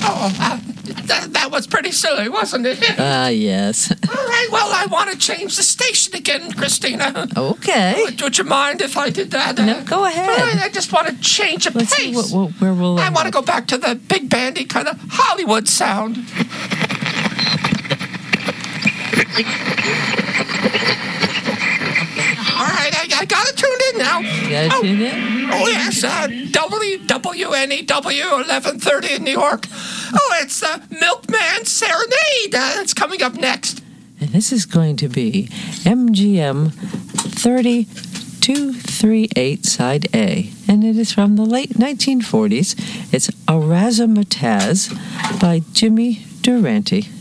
That was pretty silly, wasn't it? Yes. All right, well, I want to change the station again, Christina. Okay. Would you mind if I did that? No, go ahead. All right, I just want to change the Let's pace. see where we'll... I want to go back to the big bandy kind of Hollywood sound. All right, I got it tuned in now. You got it tuned in? Oh, yes, WNEW 1130 in New York. Oh, it's the Milkman Serenade. It's coming up next. And this is going to be MGM 3238 Side A. And it is from the late 1940s. It's Razzmatazz by Jimmy Durante.